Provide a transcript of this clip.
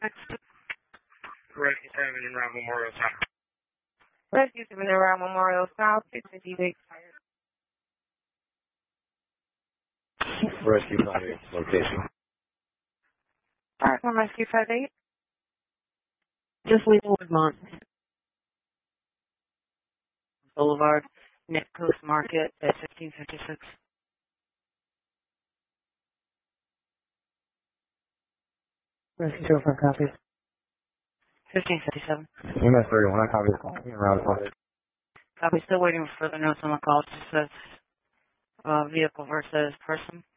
Rescue 7 around Memorial South. Rescue 7 around Memorial South, 658. Rescue 58, location. Alright, from Rescue 58. Just leaving Woodmont Boulevard, Net Coast Market at 1556. Rescue 205 copies. 1557. MS 31, I copy this call. Around the clock. Copy, still waiting for further notes on the call. It just says vehicle versus person.